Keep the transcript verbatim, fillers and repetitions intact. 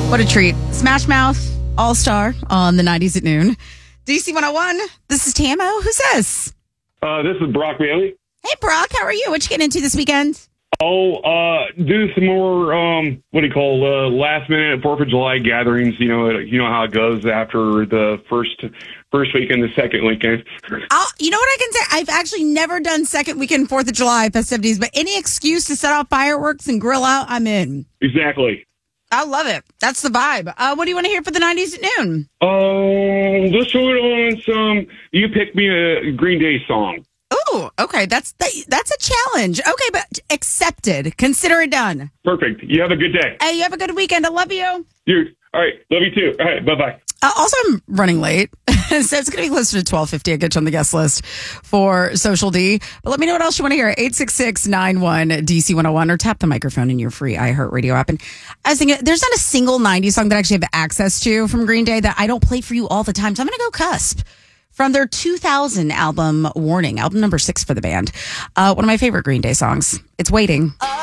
What a treat. Smash Mouth, All-Star on the nineties at noon. D C one oh one, this is Tamo. Who's this? Uh, this is Brock Bailey. Hey, Brock, how are you? What you getting into this weekend? Oh, uh, do some more, um, what do you call, uh, last minute fourth of July gatherings. You know, you know how it goes after the first, first weekend, the second weekend. I'll, you know what I can say? I've actually never done second weekend fourth of July festivities, but any excuse to set off fireworks and grill out, I'm in. Exactly. I love it. That's the vibe. Uh, what do you want to hear for the nineties at noon? Um, let's throw it on some, you pick me a Green Day song. Ooh, okay. That's that, that's a challenge. Okay, but accepted. Consider it done. Perfect. You have a good day. Hey, you have a good weekend. I love you. You. All right. Love you too. All right. Bye-bye. Uh, also, I'm running late, so it's going to be closer to twelve fifty. I'll get you on the guest list for Social D. But let me know what else you want to hear. eight six six, nine one, D C one oh one or tap the microphone in your free iHeartRadio app. And I was thinking, there's not a single nineties song that I actually have access to from Green Day that I don't play for you all the time. So I'm going to go Cusp from their two thousand album, Warning, album number six for the band. Uh, one of my favorite Green Day songs. It's Waiting.